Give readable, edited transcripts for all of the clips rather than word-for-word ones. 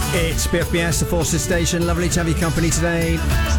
It's BFBS, the Forces Station. Lovely to have your company today.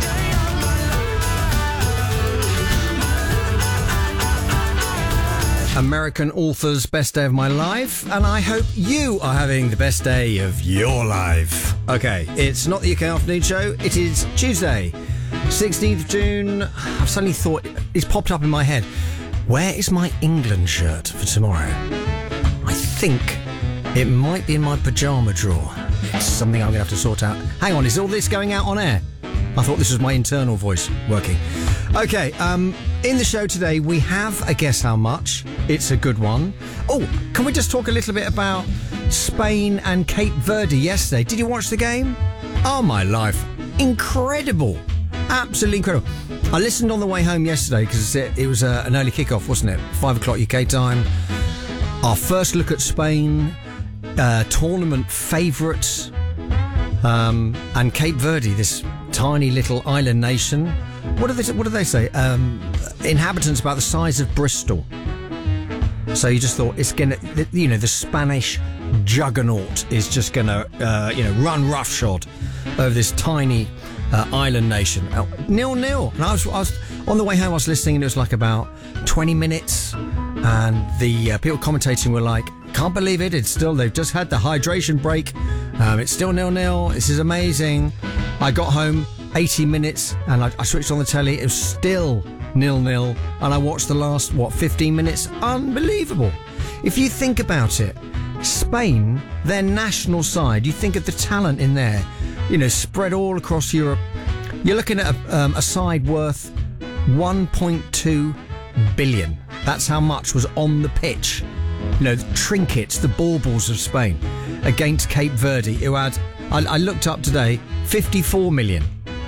American Author's Best Day of My Life, and I hope you are having the best day of your life. Okay, it's not the UK Afternoon Show. It is Tuesday, 16th of June. I've suddenly thought, it's popped up in my head, where is my England shirt for tomorrow? I think it might be in my pyjama drawer. It's something I'm going to have to sort out. Hang on, is all this going out on air? I thought this was my internal voice working. Okay, in the show today we have a Guess How Much. It's a good one. Oh, can we just talk a little bit about Spain and Cape Verde yesterday? Did you watch the game? Oh, my life. Incredible. Absolutely incredible. I listened on the way home yesterday because it was an early kickoff, wasn't it? 5 o'clock UK time. Our first look at Spain, tournament favourites, and Cape Verde, this tiny little island nation. What do they say? Inhabitants about the size of Bristol. So you just thought it's gonna, the Spanish juggernaut is just gonna, run roughshod over this tiny island nation. 0-0. And I was on the way home. I was listening, and it was like about 20 minutes, and the people commentating were like, "Can't believe it! They've just had the hydration break. It's still 0-0. This is amazing." I got home 80 minutes, and I switched on the telly. It was still 0-0, and I watched the last 15 minutes. Unbelievable. If you think about it, Spain, their national side, you think of the talent in there, spread all across Europe. You're looking at a side worth 1.2 billion. That's how much was on the pitch. The trinkets, the baubles of Spain against Cape Verde, who had, I looked up today, 54 million.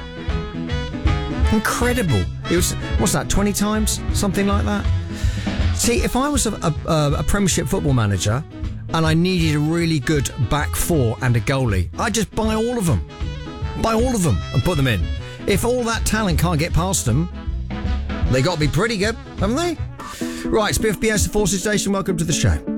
Incredible. It was, what's that, 20 times? Something like that. See, if I was a Premiership football manager and I needed a really good back four and a goalie, I'd just buy all of them. Buy all of them and put them in. If all that talent can't get past them, they got to be pretty good, haven't they? Right, it's BFBS, the Forces Station. Welcome to the show.